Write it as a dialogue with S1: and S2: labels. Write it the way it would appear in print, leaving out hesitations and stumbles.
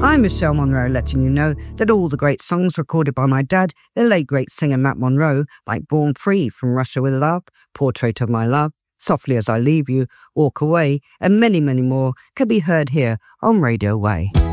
S1: I'm Michelle Monroe, letting you know that all the great songs recorded by my dad, the late great singer Matt Monro, like Born Free, From Russia with Love, Portrait of My Love, Softly as I Leave You, Walk Away, and many, many more, can be heard here on Radio Way.